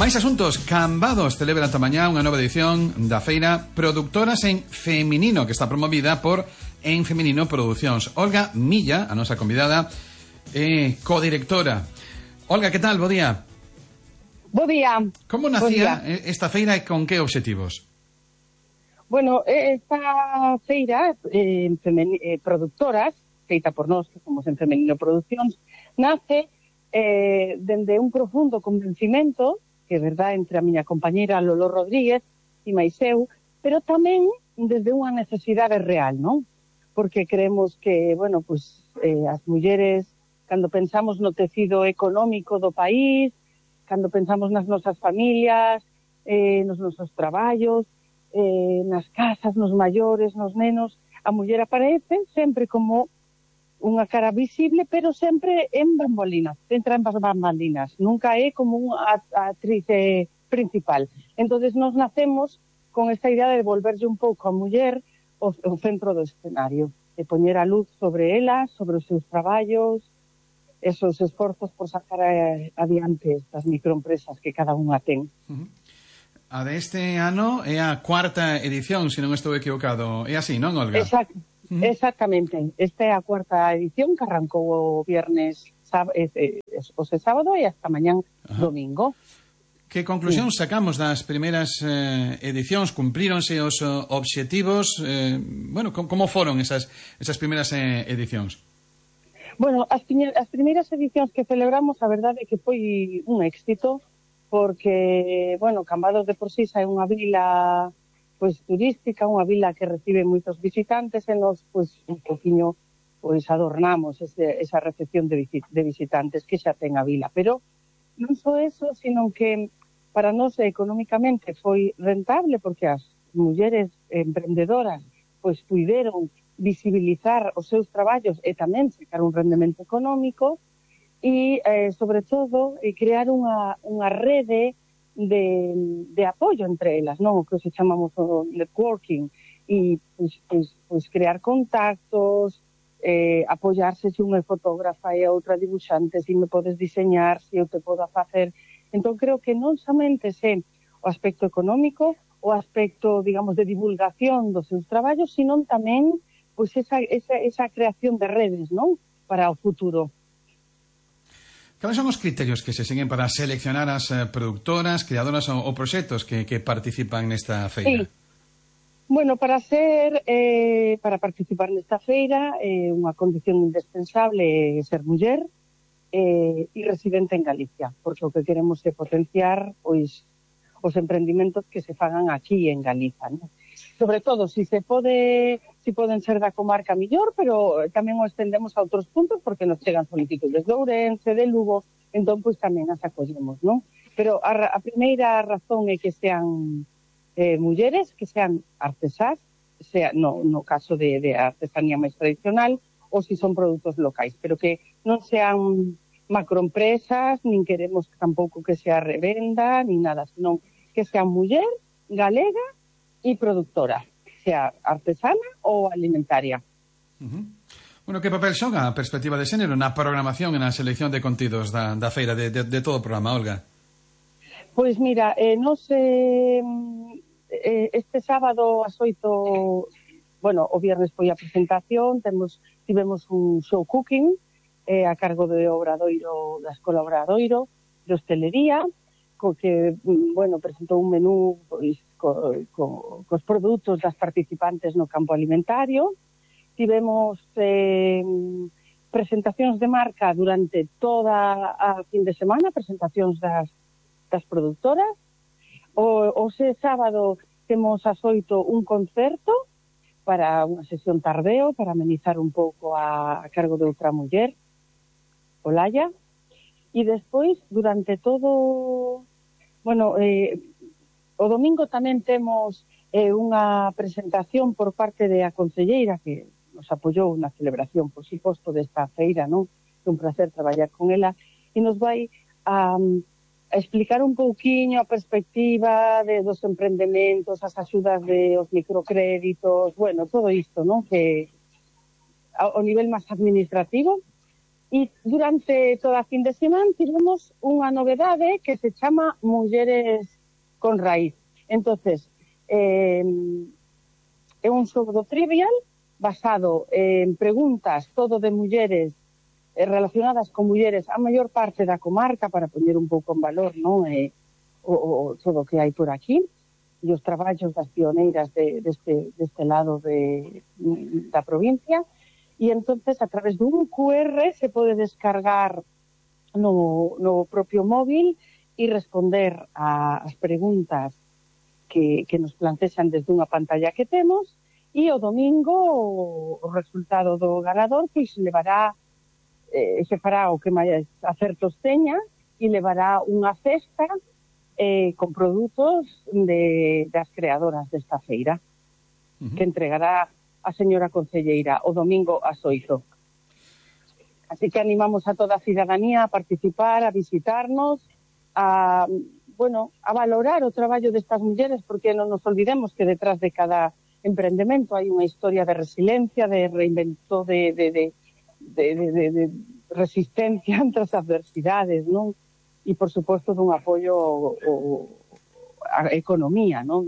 Máis asuntos. Cambados celebra ata mañá unha nova edición da feira Produtoras en Feminino, que está promovida por En Feminino Producións. Olga Milla, a nosa convidada, codirectora. Olga, que tal? Bo día. Bo día. Como nacía esta feira e con que obxectivos? Bueno, esta feira Produtoras, feita por nós, que somos En Feminino Producións, nace dende un profundo convencimento, que é verdad, entre a miña compañeira Lolo Rodríguez e máis eu, pero tamén desde unha necesidade real, non? Porque creemos que, bueno, pues, as mulleres, cando pensamos no tecido económico do país, cando pensamos nas nosas familias, nos nosos traballos, nas casas, nos maiores, nos nenos, a muller aparece sempre como unha cara visible, pero sempre en bambalinas, entra en bambalinas, nunca é como unha actriz principal. Entonces nos nacemos con esta idea de devolverlle un pouco a muller o centro do escenario, de poñer a luz sobre ela, sobre os seus traballos, esos esforzos por sacar adiante estas microempresas que cada unha ten. A deste ano é a cuarta edición, se non estou equivocado. É así, non, Olga? Exactamente. Esta é a cuarta edición que arrancou o viernes o sábado e hasta mañán domingo. Que conclusión sacamos das primeiras edicións? Cumpríronse os obxectivos? Bueno, como foron esas primeiras edicións? Bueno, as primeiras edicións que celebramos, a verdade é que foi un éxito, porque, bueno, Cambados de por sí é unha vila pois turística, unha vila que recibe moitos visitantes e nos, pois, un poquinho, pois, adornamos esa recepción de visitantes que xa ten a vila. Pero non só eso, sino que para nós económicamente foi rentable, porque as mulleres emprendedoras, pois, puideron visibilizar os seus traballos e tamén sacar un rendemento económico e, sobre todo, crear unha rede de apoio entre elas, non? O que se chamamos o networking, e pois crear contactos, apoiarse se unha é fotógrafa e a outra dibuixante, se me podes diseñar, se eu te podo facer. Entón creo que non somente é o aspecto económico, o aspecto, digamos, de divulgación dos seus traballos, sino tamén pois esa creación de redes, non? Para o futuro. Cales son os criterios que se seguen para seleccionar as productoras, creadoras ou proxectos que participan nesta feira? Sí. Bueno, para participar nesta feira, unha condición indispensable é ser muller e residente en Galicia, porque o que queremos é potenciar pois os emprendimentos que se fagan aquí en Galiza, non? Sobre todo, si poden ser da comarca millor, pero tamén o estendemos a outros puntos, porque nos chegan solicitudes de Ourense, de Lugo, entón, pois, tamén as acollemos, non? Pero a primeira razón é que sean mulleres, que sean artesás, sea no caso de artesanía máis tradicional, ou si son produtos locais, pero que non sean macroempresas, nin queremos tampouco que sea revenda, nin nada, senón que sean muller, galega e productora, sea artesana ou alimentaria. Bueno, que papel xoga a perspectiva de xénero na programación e na selección de contidos da feira, de todo o programa, Olga? Pois mira, este sábado ás 8, bueno, o viernes foi a presentación, tivemos un show cooking a cargo de Obradoiro, da Escola Obradoiro, de hostelería, que, bueno, presentou un menú pois, cos produtos das participantes no campo alimentario. Tivemos presentacións de marca durante toda a fin de semana, presentacións das productoras. Ose sábado temos ás 8 un concerto para unha sesión tardeo, para amenizar un pouco a cargo de outra muller, Olaya. E despois, durante todo... Bueno, o domingo tamén temos unha presentación por parte da concelleira que nos apoiou na celebración, por suposto, desta feira, non? É un placer traballar con ela e nos vai a explicar un pouquiño a perspectiva dos emprendementos, as axudas os microcréditos, bueno, todo isto, non? Que ao nivel máis administrativo E durante toda a fin de semana tivemos unha novedade que se chama Mulleres con Raíz. Entonces, é un xogo do Trivial basado en preguntas todo de mulleres relacionadas con mulleres a maior parte da comarca para poñer un pouco en valor, non? Todo o que hai por aquí e os traballos das pioneiras deste lado da provincia. E entonces a través dun QR se pode descargar no propio móvil e responder ás preguntas que nos plantexan desde unha pantalla que temos, e o domingo o resultado do ganador pois levará se fará o que máis acertos teña e levará unha cesta con produtos das creadoras desta feira, que entregará a señora concelleira o domingo ás 8. Así que animamos a toda a cidadanía a participar, a visitarnos, a valorar o traballo destas mulleres, porque non nos olvidemos que detrás de cada emprendemento hai unha historia de resiliencia, de reinvento, de resistencia ante as adversidades, non? E, por suposto, dun apoio á economía, non?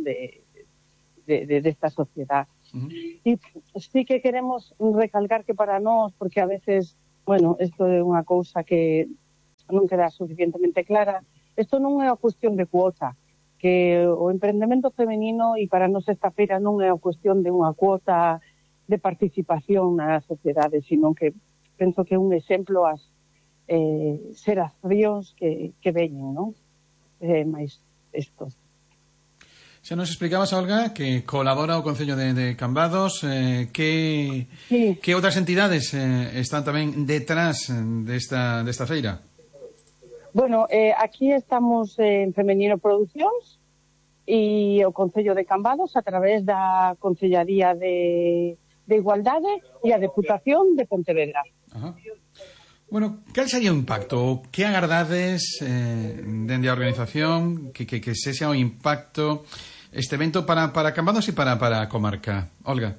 Desta sociedade. E sí que queremos recalcar que para nós, porque a veces, isto é unha cousa que non queda suficientemente clara, isto non é a cuestión de cuota, que o emprendemento femenino, e para nós esta feira non é a cuestión de unha cuota de participación na sociedade, sino que penso que é un exemplo as xeracións que veñen, non? Mais isto. Xa nos explicabas, Olga, que colabora o Concello de Cambados. Que outras entidades están tamén detrás desta feira? Bueno, aquí estamos en Femenino Producións e o Concello de Cambados a través da Concellaría de Igualdade e a Deputación de Pontevedra. Ajá. Bueno, cal sería o impacto? Que agardades dende a organización que sexa o impacto este evento para Cambados e para a comarca? Olga.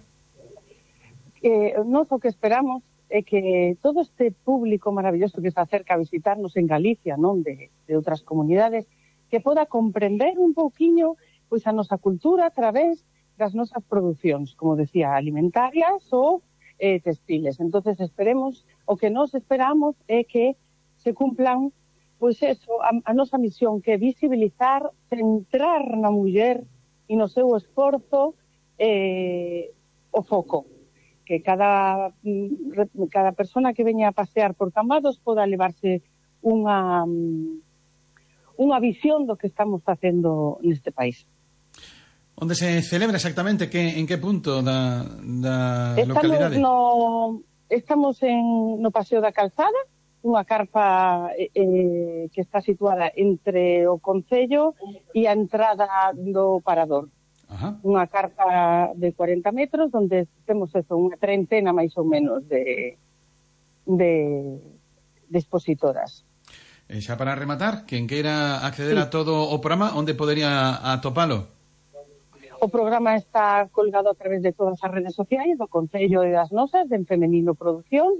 Nós o que esperamos é que todo este público maravilloso que se acerca a visitarnos en Galicia, non de outras comunidades, que poda comprender un pouquiño pois a nosa cultura a través das nosas producións, como decía, alimentarias ou textiles. Entonces esperemos, o que nos esperamos é que se cumplan pois eso, a nosa misión, que é visibilizar, centrar na muller e no seu esforzo o foco, que cada persona que veña a pasear por Cambados poda levarse unha visión do que estamos facendo neste país. Onde se celebra exactamente? En que punto da localidade? Estamos no Paseo da Calzada, unha carpa que está situada entre o Concello e a entrada do Parador. Ajá. Unha carpa de 40 metros onde temos unha treintena máis ou menos de expositoras. E xa para rematar, quen queira acceder a todo o programa, onde podería atopalo? O programa está colgado a través de todas as redes sociais do Concello e das nosas, de Femenino Producións,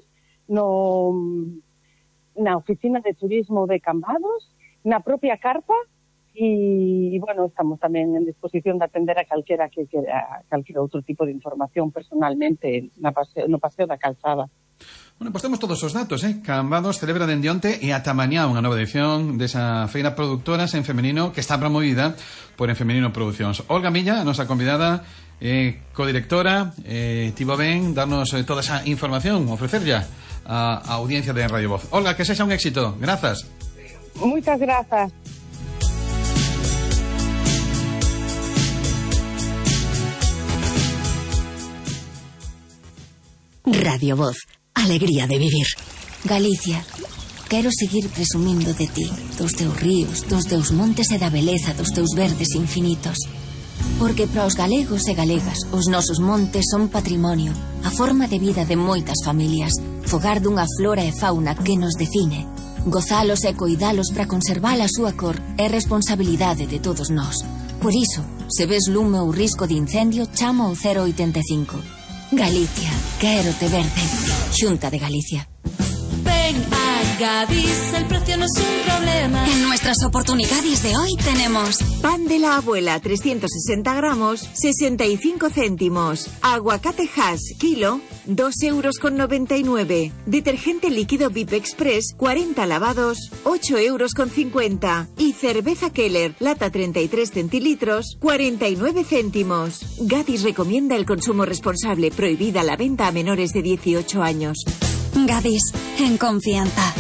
na oficina de turismo de Cambados, na propia carpa, e, estamos tamén en disposición de atender a calquera que quera calquera outro tipo de información personalmente no Paseo da Calzada. Bueno, pois temos todos os datos, Cambados celebra dende onte e ata mañá unha nova edición desa feira Productoras en Femenino que está promovida por En Femenino Producións. Olga Milla, a nosa convidada, codirectora, tivo ben darnos toda esa información, ofrecerlla a audiencia de Radio Voz. Olga, que sexa un éxito. Grazas. Moitas grazas. Radio Voz, alegría de vivir. Galicia, quero seguir presumindo de ti, dos teus ríos, dos teus montes e da beleza dos teus verdes infinitos. Porque para os galegos e galegas, os nosos montes son patrimonio, a forma de vida de moitas familias, fogar dunha flora e fauna que nos define. Gozalos e coidalos para conservar a súa cor é responsabilidade de todos nós. Por iso, se ves lume ou risco de incendio, chama ao 085. Galicia, quero te verde. Xunta de Galicia. Ven a Gadis, el precio no es un problema. En nuestras oportunidades de hoy tenemos pan de la abuela 360 gramos, 65 céntimos. Aguacate Hass, kilo, 2,99 €. Detergente líquido VIP Express, 40 lavados, 8,50 €. Y cerveza Keller, lata 33 centilitros, 49 céntimos. Gadis recomienda el consumo responsable, prohibida la venta a menores de 18 años. Gadis, en confianza.